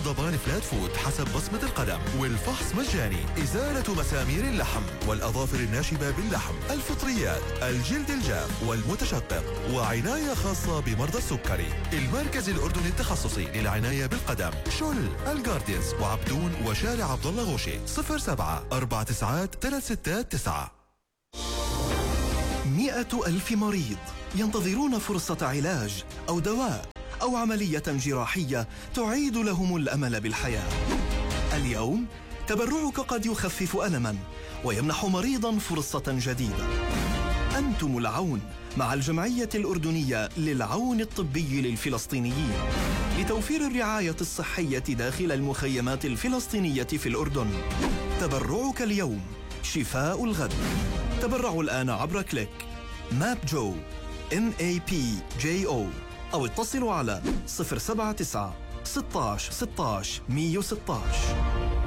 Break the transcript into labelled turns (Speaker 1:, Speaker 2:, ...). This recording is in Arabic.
Speaker 1: ضمان فلات فود حسب بصمة القدم، والفحص مجاني. إزالة مسامير اللحم والأظافر الناشبة باللحم، الفطريات، الجلد الجاف والمتشقق، وعناية خاصة بمرضى السكري. المركز الأردني التخصصي للعناية بالقدم، شل، الجاردينز وعبدون وشارع عبد الله غوشي. 07-49-369.
Speaker 2: 100,000 مريض ينتظرون فرصة علاج أو دواء أو عملية جراحية تعيد لهم الأمل بالحياة. اليوم تبرعك قد يخفف ألماً ويمنح مريضاً فرصة جديدة. أنتم العون مع الجمعية الأردنية للعون الطبي للفلسطينيين لتوفير الرعاية الصحية داخل المخيمات الفلسطينية في الأردن. تبرعك اليوم شفاء الغد. تبرعوا الآن عبر كليك MAPJO MAPJO أو اتصلوا على 079 16 16 116.